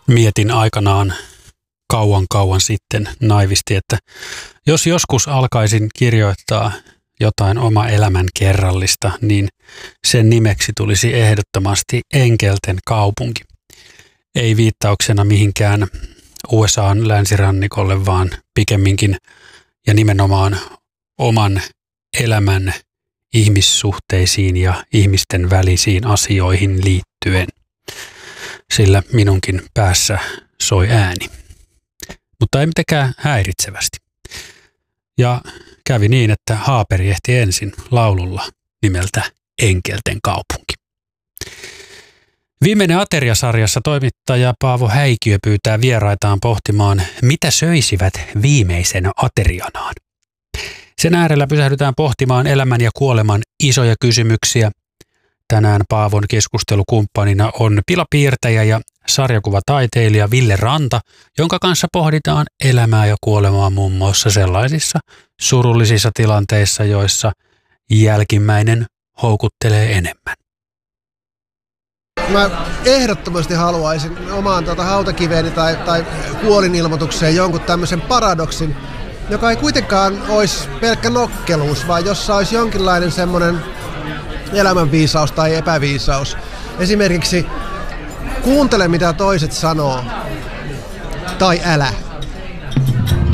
Mietin aikanaan kauan sitten naivisti, että jos joskus alkaisin kirjoittaa jotain oma elämän kerrallista, niin sen nimeksi tulisi ehdottomasti Enkelten kaupunki. Ei viittauksena mihinkään USA:n länsirannikolle, vaan pikemminkin ja nimenomaan oman elämän ihmissuhteisiin ja ihmisten välisiin asioihin liittyen, sillä minunkin päässä soi ääni, mutta ei mitenkään häiritsevästi. Ja kävi niin, että haaperi ehti ensin laululla nimeltä Enkelten kaupunki. Viimeinen ateriasarjassa toimittaja Paavo Häikiö pyytää vieraitaan pohtimaan, mitä söisivät viimeisenä aterianaan. Sen äärellä pysähdytään pohtimaan elämän ja kuoleman isoja kysymyksiä. Tänään Paavon keskustelukumppanina on pilapiirtäjä ja sarjakuvataiteilija Ville Ranta, jonka kanssa pohditaan elämää ja kuolemaa muun muassa sellaisissa surullisissa tilanteissa, joissa jälkimmäinen houkuttelee enemmän. Mä ehdottomasti haluaisin omaan hautakiveeni tai kuolinilmoitukseen jonkun tämmöisen paradoksin, joka ei kuitenkaan olisi pelkkä nokkeluus, vaan jossa olisi jonkinlainen semmoinen elämänviisaus tai epäviisaus. Esimerkiksi kuuntele mitä toiset sanoo tai älä.